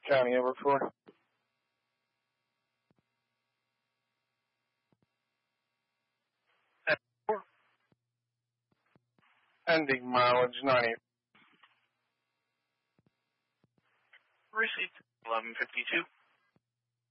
County over for. Ending mileage 90. Received 1152.